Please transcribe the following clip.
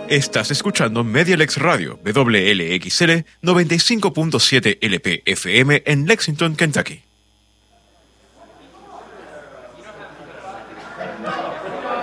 Estás escuchando Medialex Radio, WLXL 95.7 LP FM en Lexington, Kentucky.